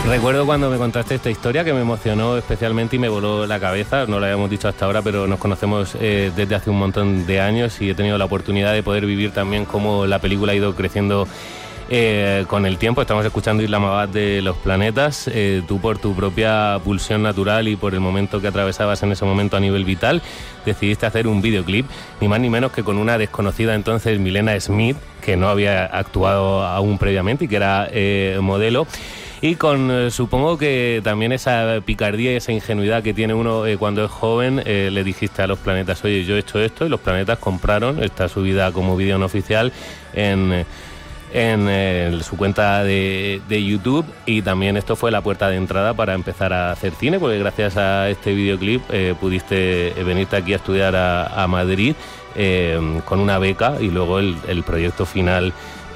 Recuerdo cuando me contaste esta historia que me emocionó especialmente y me voló la cabeza. No lo habíamos dicho hasta ahora, pero nos conocemos desde hace un montón de años y he tenido la oportunidad de poder vivir también cómo la película ha ido creciendo con el tiempo. Estamos escuchando Islamabad de Los Planetas. Tú, por tu propia pulsión natural y por el momento que atravesabas en ese momento a nivel vital, decidiste hacer un videoclip, ni más ni menos que con una desconocida entonces, Milena Smith, que no había actuado aún previamente y que era modelo. Y con, supongo que también esa picardía y esa ingenuidad que tiene uno cuando es joven, le dijiste a Los Planetas, oye, yo he hecho esto, y Los Planetas compraron esta subida como vídeo no oficial en su cuenta de YouTube, y también esto fue la puerta de entrada para empezar a hacer cine, porque gracias a este videoclip pudiste venirte aquí a estudiar a Madrid con una beca, y luego el proyecto final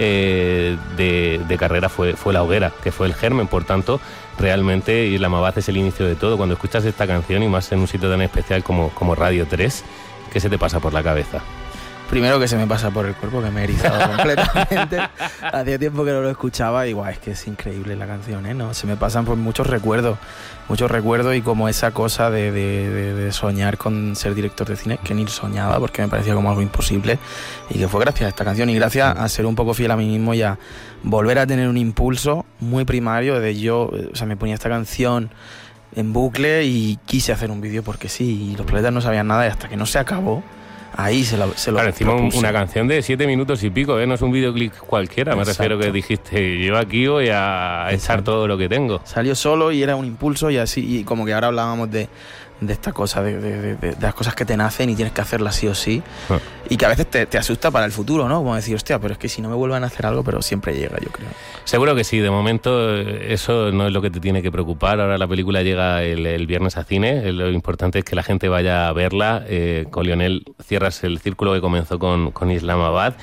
de carrera fue La Hoguera, que fue el germen. Por tanto, realmente Islamabad es el inicio de todo. Cuando escuchas esta canción, y más en un sitio tan especial como Radio 3, ¿qué se te pasa por la cabeza? Primero, que se me pasa por el cuerpo, que me he erizado completamente. Hacía tiempo que no lo escuchaba y es que es increíble la canción, ¿eh? No, se me pasan por muchos recuerdos, y como esa cosa de soñar con ser director de cine, que ni soñaba porque me parecía como algo imposible, y que fue gracias a esta canción y gracias a ser un poco fiel a mí mismo y a volver a tener un impulso muy primario de me ponía esta canción en bucle y quise hacer un vídeo porque sí, y Los Planetas no sabían nada, y hasta que no se acabó, ahí se lo claro, encima propuse. Una canción de 7 minutos y pico, no es un videoclip cualquiera. Exacto. Me refiero que dijiste, yo aquí voy a echar todo lo que tengo. Salió solo y era un impulso, y así, y como que ahora hablábamos de esta cosa, de las cosas que te nacen y tienes que hacerlas sí o sí, y que a veces te asusta para el futuro, ¿no? Como decir, hostia, pero es que si no me vuelvan a hacer algo, pero siempre llega, yo creo. Seguro que sí, de momento eso no es lo que te tiene que preocupar. Ahora la película llega el viernes a cine, lo importante es que la gente vaya a verla. Con Lionel cierras el círculo que comenzó con Islamabad.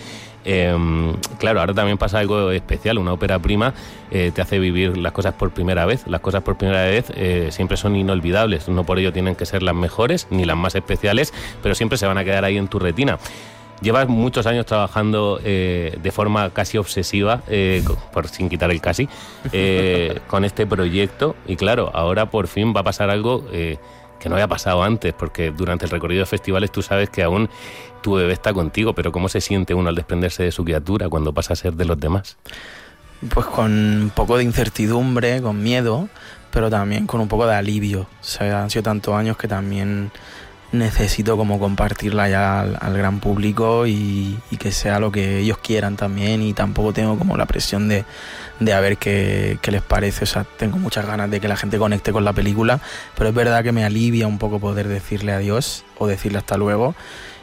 Claro, ahora también pasa algo especial. Una ópera prima te hace vivir las cosas por primera vez. Las cosas por primera vez siempre son inolvidables. No por ello tienen que ser las mejores ni las más especiales, pero siempre se van a quedar ahí en tu retina. Llevas muchos años trabajando de forma casi obsesiva, sin quitar el casi, con este proyecto, y claro, ahora por fin va a pasar algo que no había pasado antes, porque durante el recorrido de festivales tú sabes que aún tu bebé está contigo, pero ¿cómo se siente uno al desprenderse de su criatura cuando pasa a ser de los demás? Pues con un poco de incertidumbre, con miedo, pero también con un poco de alivio. O sea, han sido tantos años que también necesito como compartirla ya al gran público y que sea lo que ellos quieran también, y tampoco tengo como la presión de a ver qué les parece. O sea, tengo muchas ganas de que la gente conecte con la película, pero es verdad que me alivia un poco poder decirle adiós o decirle hasta luego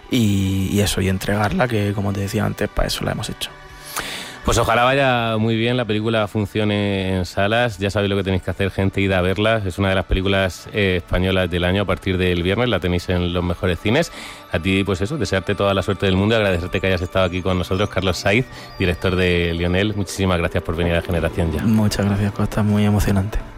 y eso, y entregarla, que como te decía antes, para eso la hemos hecho. Pues ojalá vaya muy bien, la película funcione en salas. Ya sabéis lo que tenéis que hacer, gente, id a verla. Es una de las películas españolas del año a partir del viernes, la tenéis en los mejores cines. A ti, pues eso, desearte toda la suerte del mundo y agradecerte que hayas estado aquí con nosotros, Carlos Saiz, director de Lionel. Muchísimas gracias por venir a Generación Ya. Muchas gracias, Costa, muy emocionante.